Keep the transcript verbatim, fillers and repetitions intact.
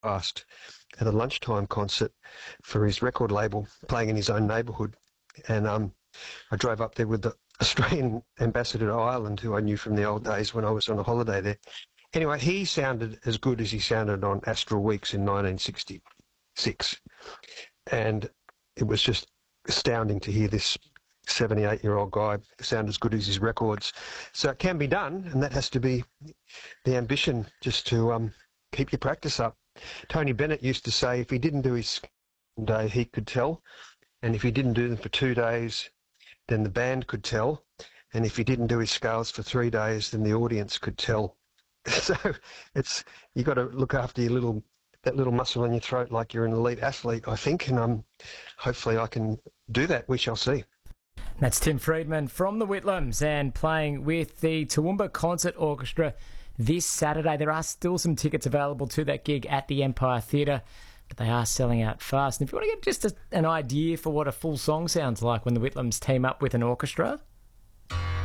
asked at a lunchtime concert for his record label, playing in his own neighbourhood. And um, I drove up there with the Australian ambassador to Ireland, who I knew from the old days when I was on a holiday there. Anyway, he sounded as good as he sounded on Astral Weeks in nineteen sixty-six. And it was just astounding to hear this seventy-eight-year-old guy sound as good as his records. So it can be done, and that has to be the ambition, just to um, keep your practice up. Tony Bennett used to say if he didn't do his day, he could tell. And if he didn't do them for two days, then the band could tell. And if he didn't do his scales for three days, then the audience could tell. So it's, you got to look after your little, that little muscle in your throat like you're an elite athlete, I think. And um, hopefully I can do that. We shall see. That's Tim Freedman from the Whitlams and playing with the Toowoomba Concert Orchestra this Saturday. There are still some tickets available to that gig at the Empire Theatre, but they are selling out fast. And if you want to get just a, an idea for what a full song sounds like when the Whitlams team up with an orchestra,